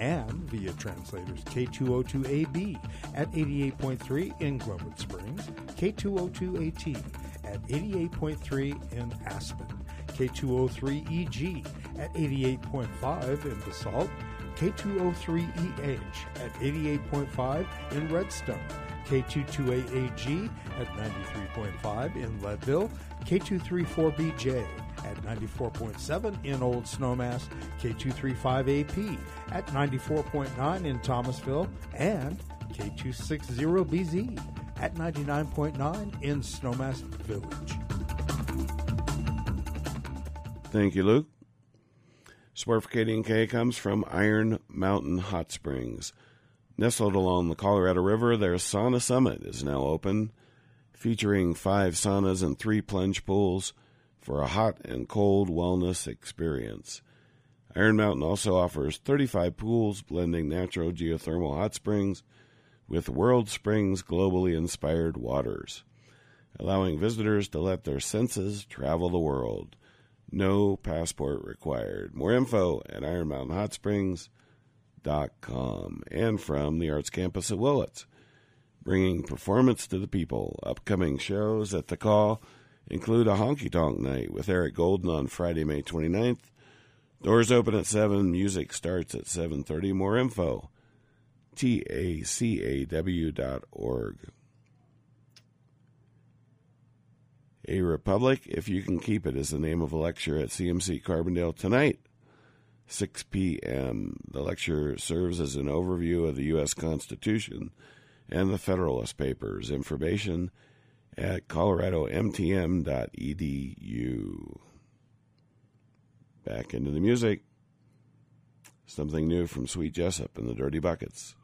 and via translators K202AB at 88.3 in Glenwood Springs, K202AT at 88.3 in Aspen, K203EG at 88.5 in Basalt, K203EH at 88.5 in Redstone, K228AG at 93.5 in Leadville, K234BJ at 94.7 in Old Snowmass, K235AP at 94.9 in Thomasville, and K260BZ at 99.9 in Snowmass Village. Thank you, Luke. Support for KDNK comes from Iron Mountain Hot Springs. Nestled along the Colorado River, their Sauna Summit is now open, featuring 5 saunas and 3 plunge pools for a hot and cold wellness experience. Iron Mountain also offers 35 pools blending natural geothermal hot springs with World Springs globally inspired waters, allowing visitors to let their senses travel the world. No passport required. More info at ironmountainhotsprings.com. And from the Arts Campus at Willits, bringing performance to the people. Upcoming shows at the Call include a honky tonk night with Eric Golden on Friday, May 29th. Doors open at 7. Music starts at 7:30. More info, tacaw.org. A Republic, If You Can Keep It, is the name of a lecture at CMC Carbondale tonight, 6 p.m. The lecture serves as an overview of the U.S. Constitution and the Federalist Papers. Information at coloradomtm.edu. Back into the music. Something new from Sweet Jessup and the Dirty Buckets.